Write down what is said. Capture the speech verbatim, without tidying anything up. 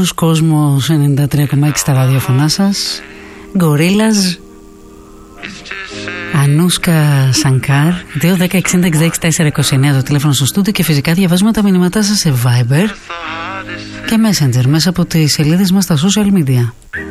Νέος Κόσμος ενενήντα τρία κόμμα έξι στα ραδιοφωνά σας. Γκορίλας, Ανούσκα Σανκάρ. Δύο δέκα εξήντα εξήντα έξι τέσσερα είκοσι εννέα το τηλέφωνο στο στούντιο. Και φυσικά διαβάζουμε τα μηνύματά σας σε Viber και Messenger μέσα από τις σελίδες μας στα social media.